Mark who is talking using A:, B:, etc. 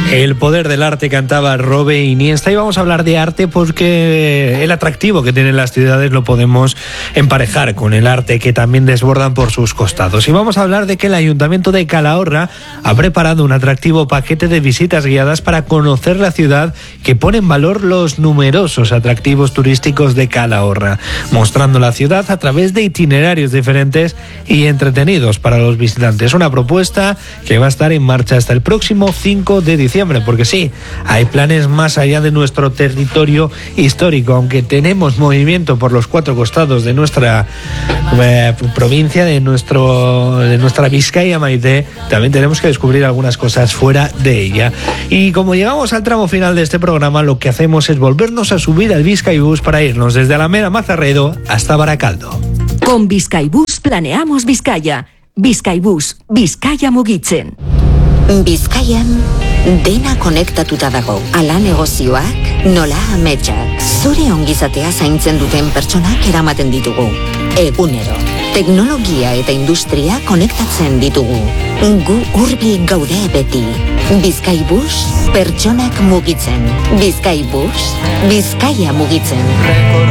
A: El poder del arte, cantaba Robe Iniesta, y vamos a hablar de arte porque el atractivo que tienen las ciudades lo podemos emparejar con el arte que también desbordan por sus costados. Y vamos a hablar de que el Ayuntamiento de Calahorra ha preparado un atractivo paquete de visitas guiadas para conocer la ciudad, que pone en valor los numerosos atractivos turísticos de Calahorra, mostrando la ciudad a través de itinerarios diferentes y entretenidos para los visitantes. Una propuesta que va a estar en marcha hasta el próximo 5 de diciembre, porque sí, hay planes más allá de nuestro territorio histórico. Aunque tenemos movimiento por los cuatro costados de nuestra provincia, de nuestra Vizcaya Maite, también tenemos que descubrir algunas cosas fuera de ella. Y como llegamos al tramo final de este programa, lo que hacemos es volvernos a subir al Bizkaibus para irnos desde Alameda Mazarredo hasta Baracaldo.
B: Con Bizkaibus planeamos Vizcaya. Bizkaibus, Bizkaia mugitzen.
C: Bizkaian dena konektatuta dago. Ala negozioak, nola ametsak. Zure ongizatea zaintzen duten pertsonak eramaten ditugu. Egunero, teknologia eta industria konektatzen ditugu. Gu hurbil gaude beti. Bizkaibus, pertsonak mugitzen. Bizkaibus, Bizkaia mugitzen.